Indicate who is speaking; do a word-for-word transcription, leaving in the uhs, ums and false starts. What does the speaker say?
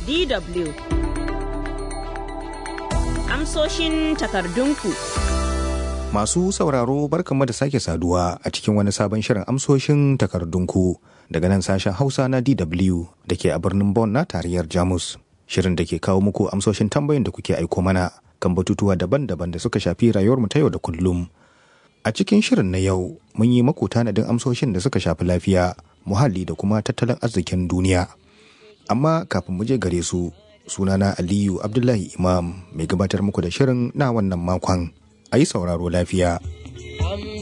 Speaker 1: D W Amsoshin takardunku.
Speaker 2: Masu sauraro barkanmu da sake saduwa a cikin wani sabon shirin amsoshin takardunku daga nan sashen Hausa na D W da ke a birnin Bonn na tarayyar Jamus. Shirin da ke kawo muku amsoshin tambayoyin da kuke aiko mana kan batutuwa daban-daban da suka shafi rayuwarmu ta yau da kullum. A cikin shirin na yau mun yi maku tanadin amsoshin da suka shafi lafiya, muhalli da kuma tattalin arzikin duniya. Amma kafin mu je gare su, sunana Aliyu Abdullahi Imam mai gabatar muku da shirin na wannan makon. A yi sauraro lafiya.